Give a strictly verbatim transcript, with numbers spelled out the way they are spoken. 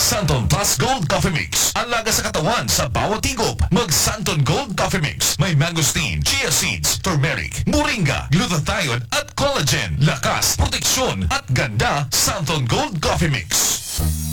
Santon Plus Gold Coffee Mix. Ang laga sa katawan sa bawat higop. Mag Santon Gold Coffee Mix. May mangosteen, chia seeds, turmeric, moringa, glutathione at collagen. Lakas, proteksyon at ganda. Santon Gold Coffee Mix.